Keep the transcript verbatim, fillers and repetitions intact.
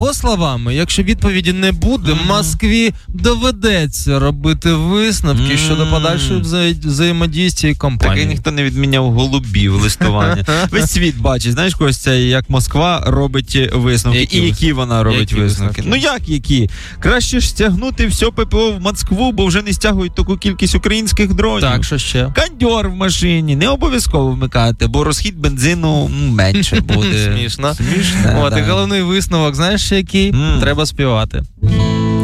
По словами, якщо відповіді не буде, mm-hmm. Москві доведеться робити висновки mm-hmm. щодо подальшої вза- взаємодії з цією компанією. Так ніхто не відміняв голубів листування. Весь світ бачить, знаєш, Костя, як Москва робить висновки. Які і які вона робить які висновки. висновки? Ну як які? Краще ж стягнути все ППО в Москву, бо вже не стягують таку кількість українських дронів. Так, що ще? Кондьор в машині, не обов'язково вмикати, бо розхід бензину менше буде. Смішно. Смішно, От, да. І головний висновок, знаєш, який? Mm. Треба співати.